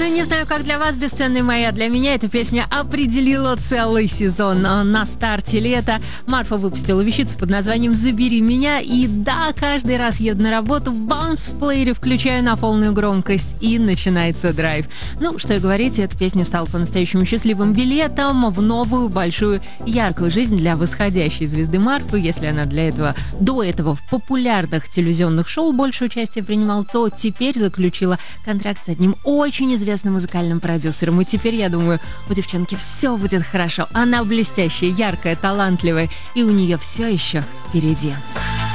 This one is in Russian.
Не знаю, как для вас, бесценные мои, а для меня эта песня определила целый сезон. На старте лета Марфа выпустила вещицу под названием «Забери меня». И да, каждый раз еду на работу, бамс в плеере включаю на полную громкость, и начинается драйв. Ну, что и говорить, эта песня стала по-настоящему счастливым билетом в новую, большую, яркую жизнь для восходящей звезды Марфы. Если она до этого в популярных телевизионных шоу больше участия принимала, то теперь заключила контракт с одним очень известным музыкальным продюсером. И теперь, я думаю, у девчонки все будет хорошо. Она блестящая, яркая, талантливая, и у нее все еще впереди.